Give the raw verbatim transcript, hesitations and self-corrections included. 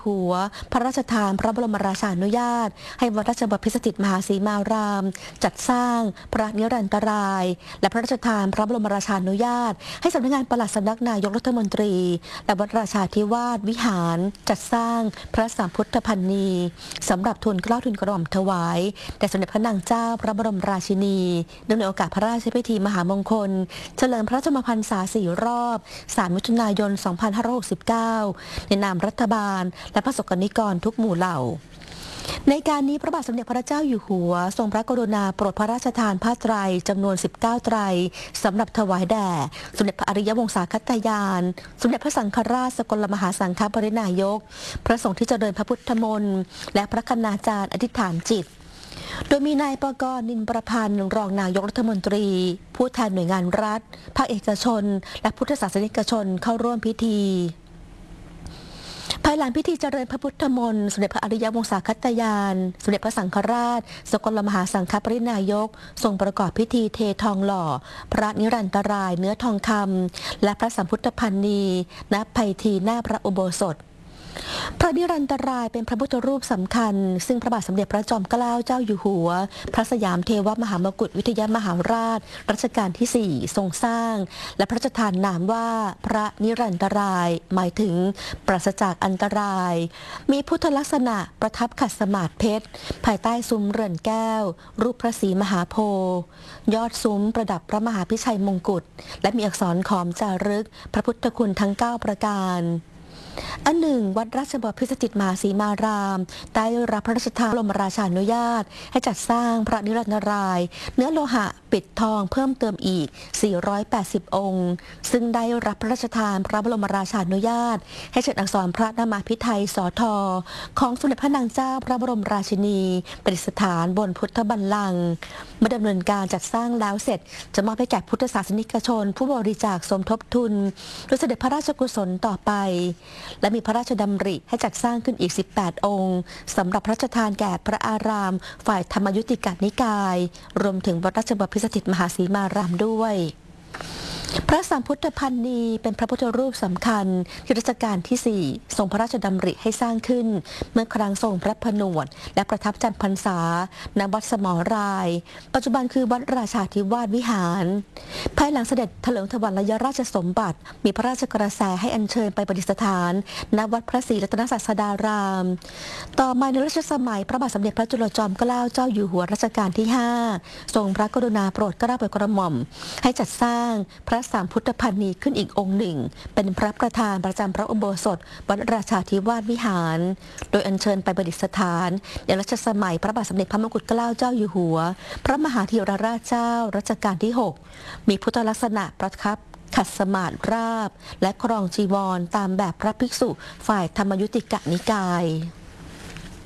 หัวพระราชทานพระบรมราชานุญาตให้วัดราชบพิสถิตมหาสีมารามจัดสร้างพระนิรันตรายและพระราชทานพระบรมราชานุญาตให้สำนักงานปลัดสำนักนายกรัฐมนตรีและวัดราชาธิวาสวิหารจัดสร้างพระสามพุทธพันนีสำหรับทูลเกล้าทูลกระหม่อมถวายแด่สมเด็จพระนางเจ้าพระบรมราชินีเนื่องในโอกาสพระราชพิธีมหามงคลเฉลิมพระชนมพรรษาสี่รอบสามมิถุนายนสองพันห้าร้อยหกสิบเก้าในนามรัฐบาลและพระสงฆ์นิกรทุกหมู่เหล่าในการนี้พระบาทสมเด็จพระเจ้าอยู่หัวทรงพระกรุณาโปรดพระราชทานผ้าไตรจำนวนสิบเก้าไตรสำหรับถวายแด่สมเด็จพระอริยวงศาคตยานสมเด็จพระสังฆราชสกลมหาสังฆปรินายกพระสงฆ์ที่เจริญพระพุทธมนต์และพระคณาจารย์อธิษฐานจิตโดยมีนายปกรณ์นินประพันธ์รองนายกรัฐมนตรีผู้แทนหน่วยงานรัฐภาคเอกชนและพุทธศาสนิกชนเข้าร่วมพิธีภายหลังพิธีเจริญพระพุทธมนต์สมเด็จพระอริยวงศาคตยานสมเด็จพระสังฆราชสกลมหาสังฆปรินายกทรงประกอบพิธีเททองหล่อพระนิรันตรายเนื้อทองคำและพระสัมพุทธพันนีณไพทีหน้าพระอุโบสถพระนิรันตรายเป็นพระพุทธรูปสำคัญซึ่งพระบาทสมเด็จพระจอมเกล้าเจ้าอยู่หัวพระสยามเทวมหามกุฏวิทยามหาราชรัชกาลที่สี่ทรงสร้างและพระราชทานนามว่าพระนิรันตรายหมายถึงปราศจากอันตรายมีพุทธลักษณะประทับขัดสมาธิเพชรภายใต้ซุ้มเรือนแก้วรูปพระศรีมหาโพธิ์ยอดซุ้มประดับพระมหาพิชัยมงกุฎและมีอักษรขอมจารึกพระพุทธคุณทั้งเก้าประการอันหนึ่งวัดราชบพิสถิตมหาสีมารามได้รับพระราชทานบรมราชานุญาตให้จัดสร้างพระนิรันตรายเนื้อโลหะปิดทองเพิ่มเติมอีกสี่ร้อยแปดสิบองค์ซึ่งได้รับพระราชทานพระบรมราชานุญาตให้เชิญอักษรพระนามาภิไธยสทของสมเด็จพระนางเจ้าพระบรมราชินีประดิษฐานบนพุทธบัลลังก์เมื่อดำเนินการจัดสร้างแล้วเสร็จจะมอบให้แก่พุทธศาสนิกชนผู้บริจาคสมทบทุนโดยเสด็จพระราชกุศลต่อไปและมีพระราชดำริให้จัดสร้างขึ้นอีกสิบแปดองค์สำหรับพระราชทานแก่พระอารามฝ่ายธรรมยุติกนิกายรวมถึงวัดราชบพิสถิตมหาสีมารามด้วยพระสามพุทธพันนีเป็นพระพุทธรูปสำคัญที่รัชกาลที่สี่ทรงพระราชดำริให้สร้างขึ้นเมื่อครั้งทรงพระผนวดและประทับจำพรรษาณวัดสมรายปัจจุบันคือวัดราชาธิวาสวิหารภายหลังเสด็จถลิงถวัลยราชสมบัติมีพระราชกระแสให้อัญเชิญไปประดิษฐานณวัดพระศรีรัตนศาสดารามต่อมาในรัชสมัยพระบาทสมเด็จพระจุลจอมเกล้าเจ้าอยู่หัวรัชกาลที่ห้าทรงพระกรุณาโปรดเกล้าโปรดกระหม่อมให้จัดสร้างพระสามพุทธพันนีขึ้นอีกองค์หนึ่งเป็นพระประธานประจำพระอุโบสถวัดราชาธิวาสวิหารโดยอัญเชิญไปประดิษฐานในรัชสมัยพระบาทสมเด็จพระมงกุฎเกล้าเจ้าอยู่หัวพระมหาธีรราชเจ้ารัชกาลที่หกมีพุทธลักษณะประทับขัดสมาธิราบและครองจีวรตามแบบพระภิกษุฝ่ายธรรมยุติกนิกาย